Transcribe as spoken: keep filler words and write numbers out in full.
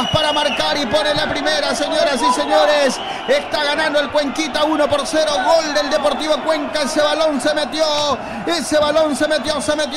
para marcar y pone la primera, señoras y señores. Está ganando el Cuenquita uno por cero. Gol del Deportivo Cuenca. Ese balón se metió. Ese balón se metió, se metió.